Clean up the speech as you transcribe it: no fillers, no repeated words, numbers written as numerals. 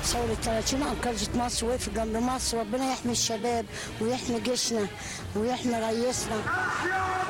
ثورة 30 أنقذت مصر، وقف جنب مصر. ربنا يحمي الشباب ويحمي جيشنا ويحمي رئيسنا.